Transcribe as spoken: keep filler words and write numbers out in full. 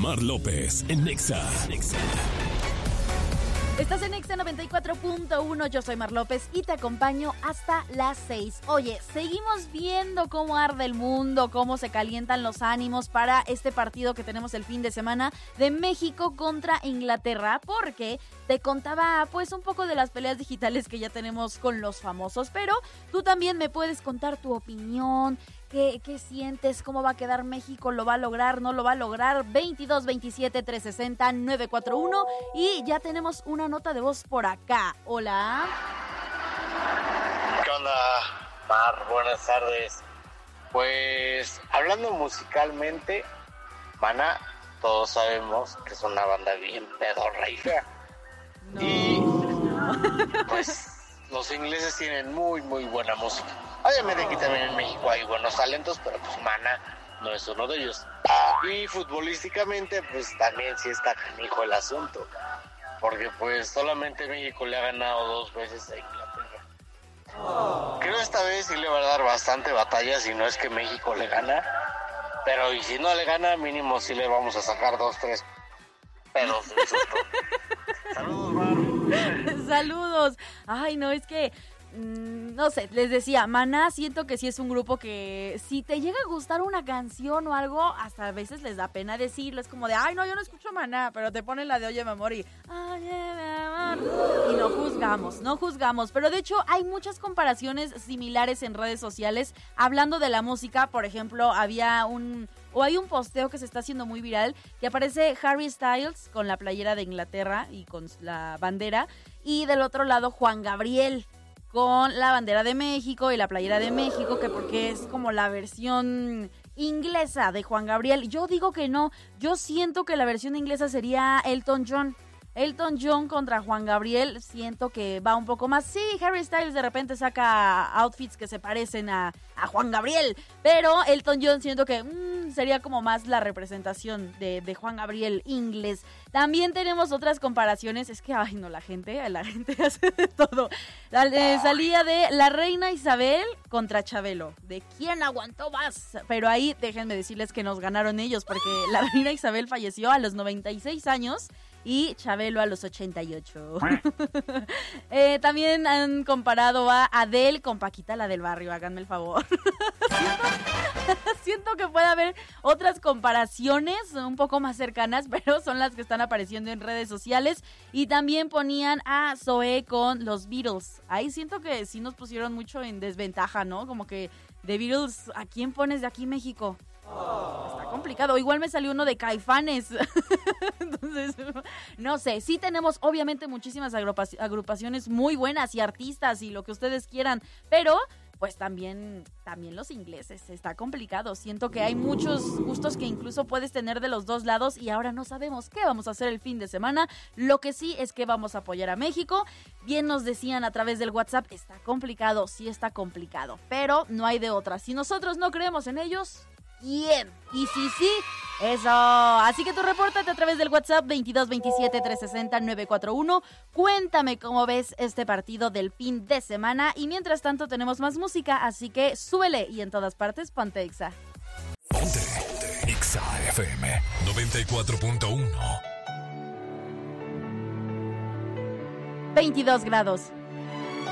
Omar López en Nexa. Estás en Nexa noventa y cuatro punto uno, yo soy Mar López y te acompaño hasta las seis. Oye, seguimos viendo cómo arde el mundo, cómo se calientan los ánimos para este partido que tenemos el fin de semana de México contra Inglaterra, porque te contaba pues un poco de las peleas digitales que ya tenemos con los famosos, pero tú también me puedes contar tu opinión. ¿Qué, ¿Qué sientes? ¿Cómo va a quedar México? ¿Lo va a lograr? ¿No lo va a lograr? veintidós veintisiete trescientos sesenta nueve cuatro uno y ya tenemos una nota de voz por acá. Hola. ¿Qué onda, Mar? Buenas tardes. Pues, hablando musicalmente, Maná, todos sabemos que es una banda bien pedorra y fea. No. Y, pues, los ingleses tienen muy, muy buena música. Obviamente aquí también en México hay buenos talentos, pero pues Maná no es uno de ellos. Y futbolísticamente pues también sí está canijo el asunto, porque pues solamente México le ha ganado dos veces a Inglaterra. Oh. Creo esta vez sí le va a dar bastante batalla, si no es que México le gana, pero y si no le gana mínimo sí le vamos a sacar dos, tres pedos de susto. Saludos, Mar. Saludos. Ay, no, es que no sé, les decía, Maná siento que sí es un grupo que si te llega a gustar una canción o algo, hasta a veces les da pena decirlo, es como de, ay no, yo no escucho Maná, pero te ponen la de Óyeme Amor y Óyeme Amor, y no juzgamos, no juzgamos, pero de hecho hay muchas comparaciones similares en redes sociales, hablando de la música. Por ejemplo, había un, o hay un posteo que se está haciendo muy viral, que aparece Harry Styles con la playera de Inglaterra y con la bandera, y del otro lado Juan Gabriel con la bandera de México y la playera de México, que porque es como la versión inglesa de Juan Gabriel. Yo digo que no, yo siento que la versión inglesa sería Elton John. Elton John contra Juan Gabriel, siento que va un poco más. Sí, Harry Styles de repente saca outfits que se parecen a, a Juan Gabriel, pero Elton John siento que mmm, sería como más la representación de, de Juan Gabriel inglés. También tenemos otras comparaciones, es que, ay no, la gente, la gente hace de todo. Eh, salía de la reina Isabel contra Chabelo, de quién aguantó más, pero ahí déjenme decirles que nos ganaron ellos, porque la reina Isabel falleció a los noventa y seis años, y Chabelo a los ochenta y ocho. eh, también han comparado a Adele con Paquita, la del barrio, háganme el favor. siento, siento que puede haber otras comparaciones un poco más cercanas, pero son las que están apareciendo en redes sociales. Y también ponían a Zoé con los Beatles. Ahí siento que sí nos pusieron mucho en desventaja, ¿no? Como que de Beatles, ¿a quién pones de aquí México? Oh. Está complicado. Igual me salió uno de Caifanes. Entonces, no sé. Sí tenemos obviamente muchísimas agrupaci- agrupaciones muy buenas y artistas y lo que ustedes quieran, pero pues también, también los ingleses. Está complicado. Siento que hay muchos gustos que incluso puedes tener de los dos lados y ahora no sabemos qué vamos a hacer el fin de semana. Lo que sí es que vamos a apoyar a México. Bien nos decían a través del WhatsApp, está complicado, sí está complicado, pero no hay de otra. Si nosotros no creemos en ellos, ¿quién? Y sí, sí, eso. Así que tú repórtate a través del WhatsApp veintidós veintisiete trescientos sesenta nueve cuatro uno. Cuéntame cómo ves este partido del fin de semana. Y mientras tanto tenemos más música, así que súbele y en todas partes ponte Exa. Ponte, ponte Exa F M noventa y cuatro punto uno. veintidós grados.